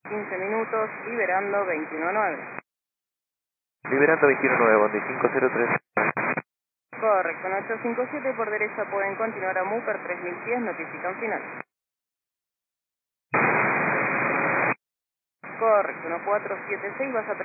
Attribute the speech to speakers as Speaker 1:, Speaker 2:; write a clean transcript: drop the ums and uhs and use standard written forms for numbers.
Speaker 1: 15 minutos, liberando 21.9.
Speaker 2: Liberando 21.9, Bondi 503.
Speaker 1: Correcto, en 857 por derecha pueden continuar a Muper 3000 pies, notifican final. Correcto, 1476 vas a